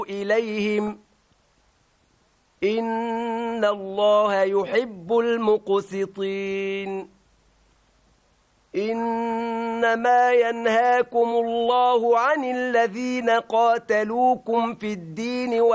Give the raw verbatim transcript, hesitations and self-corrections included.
إليهم إن الله يحب المقسطين إنما ينهاكم الله عن الذين قاتلوكم في الدين